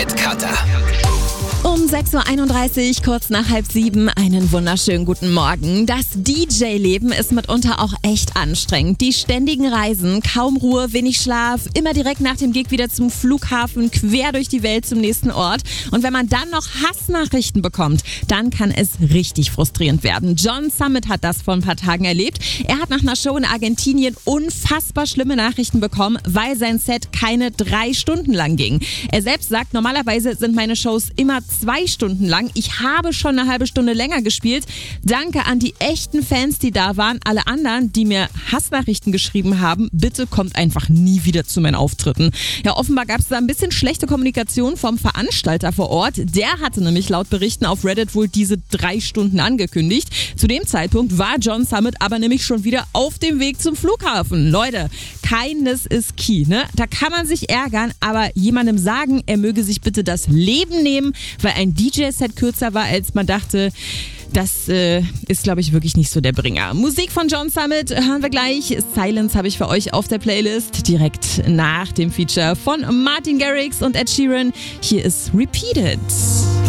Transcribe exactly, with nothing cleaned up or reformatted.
mit Katha. Um sechs Uhr einunddreißig, kurz nach halb sieben, einen wunderschönen guten Morgen. Das D J-Leben ist mitunter auch echt anstrengend. Die ständigen Reisen, kaum Ruhe, wenig Schlaf, immer direkt nach dem Gig wieder zum Flughafen, quer durch die Welt zum nächsten Ort. Und wenn man dann noch Hassnachrichten bekommt, dann kann es richtig frustrierend werden. John Summit hat das vor ein paar Tagen erlebt. Er hat nach einer Show in Argentinien unfassbar schlimme Nachrichten bekommen, weil sein Set keine drei Stunden lang ging. Er selbst sagt, normalerweise sind meine Shows immer zwei Stunden lang. Ich habe schon eine halbe Stunde länger gespielt. Danke an die echten Fans, die da waren. Alle anderen, die mir Hassnachrichten geschrieben haben, bitte kommt einfach nie wieder zu meinen Auftritten. Ja, offenbar gab es da ein bisschen schlechte Kommunikation vom Veranstalter vor Ort. Der hatte nämlich laut Berichten auf Reddit wohl diese drei Stunden angekündigt. Zu dem Zeitpunkt war John Summit aber nämlich schon wieder auf dem Weg zum Flughafen. Leute, kindness is key, ne? Da kann man sich ärgern, aber jemandem sagen, er möge sich bitte das Leben nehmen, weil ein D J-Set kürzer war, als man dachte, das äh, ist, glaube ich, wirklich nicht so der Bringer. Musik von John Summit hören wir gleich. Silence habe ich für euch auf der Playlist, direkt nach dem Feature von Martin Garrix und Ed Sheeran. Hier ist Repeated.